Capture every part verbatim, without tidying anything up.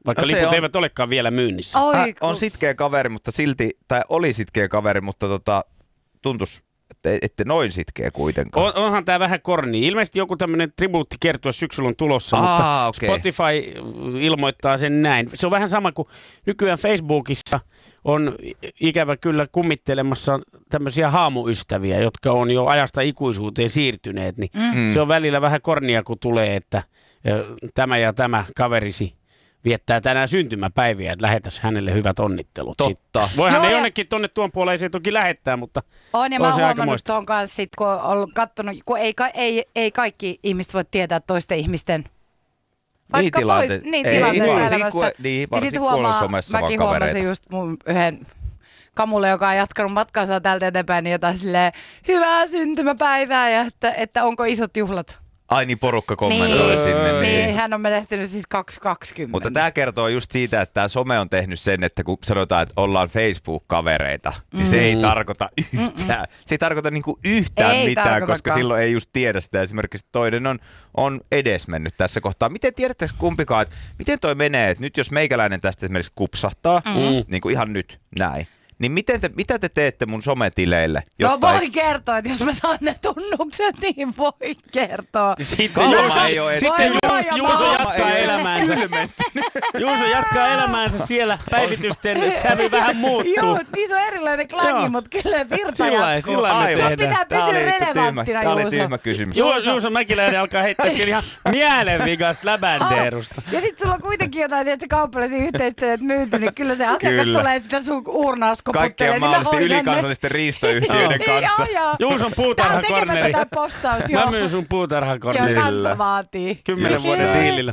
Vaikka No se liput on- eivät olekaan vielä myynnissä. Oi, Hän kun- on sitkeä kaveri, mutta silti, tai oli sitkeä kaveri, mutta tota, tuntuisi, että ette noin sitkeä kuitenkaan. On, onhan tää vähän korni. Ilmeisesti joku tämmönen tribuuttikertue syksyllä on tulossa, Aa, mutta okei. Spotify ilmoittaa sen näin. Se on vähän sama kuin nykyään Facebookissa on ikävä kyllä kummittelemassa tämmöisiä haamuystäviä, jotka on jo ajasta ikuisuuteen siirtyneet. Niin Mm. se on välillä vähän kornia, kun tulee, että ö, tämä ja tämä kaverisi viettää tänään syntymäpäiviä, että lähetäs hänelle hyvät onnittelut. Totta. Sitten. Voihan Joo, ne ja- jonnekin tonne tuon puoleiseen toki lähettää, mutta On, ja mä on oon se huomannut aikamoista. ton kanssa, sit, kun on ollut kattonut, kun ei, ka- ei, ei kaikki ihmiset voi tietää toisten ihmisten vaikka tilante- pois, niin, ei, tilanteesta varsinkin elämästä. kun- niin, Ja varsinkin sit kun on huomaa, somessa vaan mäkin kavereita. huomasin just mun yhden kamulle, joka on jatkanut matkaansa täältä eteenpäin, niin jotain silleen, hyvää syntymäpäivää, ja että, että onko isot juhlat. Ai niin, porukka kommentoi Niin. sinne. Niin. Niin. niin, hän on menehtynyt siis kaksi kaksikymmentä. Mutta tämä kertoo just siitä, että tämä some on tehnyt sen, että kun sanotaan, että ollaan Facebook-kavereita, niin Mm. se ei tarkoita yhtään. Se ei tarkoita niinku yhtään Ei mitään, koska tarkoitakaan. silloin ei just tiedä sitä. Esimerkiksi toinen on, on edesmennyt tässä kohtaa. Miten tiedätte kumpikaan, että miten toi menee, että nyt jos meikäläinen tästä esimerkiksi kupsahtaa, mm. niin kuin ihan nyt näin, niin miten te, mitä te teette mun sometileille? No voi kertoa, että jos mä saan ne tunnukset, niin voi kertoa. Sitten Kauma Juuso, ei oo edes- sitten Voi Juuso, luoja, Juuso mä jatkaa oon- elämäänsä. Juuso jatkaa elämäänsä siellä. Päivitysten sävy vähän muuttuu. Joo, niin se on erilainen klangi, Joo. mutta kyllä virta Sillä jatkuu. sillä me Aivan. Sun tehdään. pitää Tää pysyä oli tyhmä, relevanttina, tää oli Juuso. tyhmä kysymys. Juuso, Juuso Mäkiläinen alkaa heittää siellä ihan mielenvikasta läbändeerusta. Ja sit sulla on kuitenkin jotain, että se kaupallisia yhteistyöt myyty, niin kyllä se asiakas Kyllä. tulee sitä sun uurnaas Kaikkien koputtelee, niin mä mahdollisten hoidan ne. ylikansallisten riistoyhtiöiden Niin, kanssa. joo, joo. Juuson Tää on puutarhakorneri. tekemättä tää postaus, Mä joo. myyn sun Joo, puutarhakorneri. kansa vaatii. Kymmenen vuoden diilillä.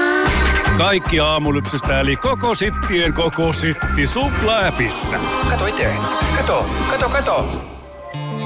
Kaikki aamulypsystä eli koko sittien koko sitti Supla-äpissä. Kato itse. Kato, kato, kato.